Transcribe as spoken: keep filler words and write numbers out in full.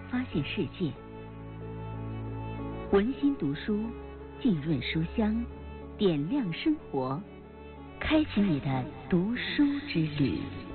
发现世界。文心读书，浸润书香，点亮生活，开启你的读书之旅。